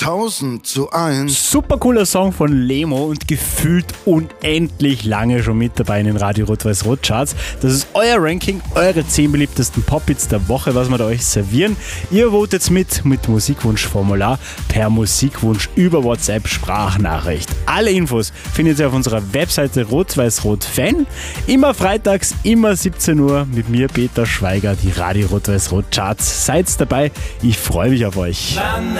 1000:1. Super cooler Song von Lemo und gefühlt unendlich lange schon mit dabei in den Radio Rot-Weiß-Rot Charts. Das ist euer Ranking, eure 10 beliebtesten Pop-Hits der Woche, was wir da euch servieren. Ihr votet mit Musikwunschformular per Musikwunsch über WhatsApp Sprachnachricht. Alle Infos findet ihr auf unserer Webseite Rot-Weiß-Rot-Fan. Immer freitags, immer 17 Uhr mit mir, Peter Schweiger, die Radio Rot-Weiß-Rot Charts. Seid dabei, ich freue mich auf euch.